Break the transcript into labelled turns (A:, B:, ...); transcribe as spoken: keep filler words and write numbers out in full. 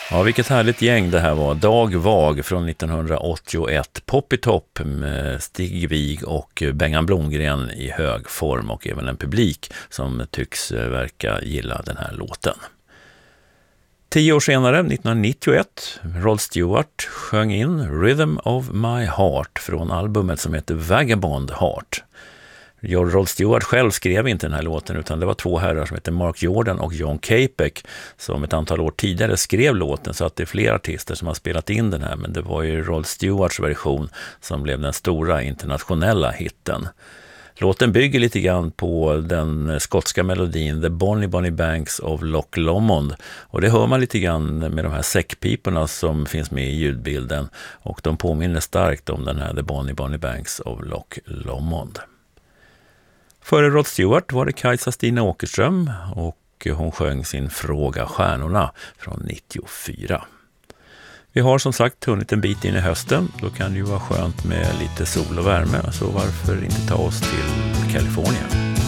A: Ja, vilket härligt gäng det här var. Dag Vag från nittonhundraåttioett. Poppy Top med Stig Wig och Bengan Blomgren i hög form och även en publik som tycks verka gilla den här låten. Tio år senare, nittonhundranittioett, Rod Stewart sjöng in Rhythm of My Heart från albumet som heter Vagabond Heart. Rod Stewart själv skrev inte den här låten utan det var två herrar som heter Mark Jordan och John Capek som ett antal år tidigare skrev låten, så att det är flera artister som har spelat in den här, men det var ju Rod Stewarts version som blev den stora internationella hitten. Låten bygger lite grann på den skotska melodin The Bonnie Bonnie Banks of Loch Lomond, och det hör man lite grann med de här säckpiporna som finns med i ljudbilden, och de påminner starkt om den här The Bonnie Bonnie Banks of Loch Lomond. Före Rod Stewart var det Kajsa Stina Åkerström och hon sjöng sin Fråga stjärnorna från nittiofyra. Vi har som sagt hunnit en bit in i hösten, då kan det ju vara skönt med lite sol och värme, så varför inte ta oss till Kalifornien?